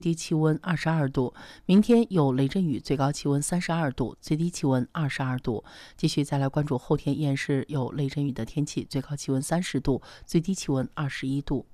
低气温22度，明天有雷阵雨，最高气温32度，最低气温22度。继续再来关注后天依然是有雷阵雨的天气，最高气温30度，最低气温21度。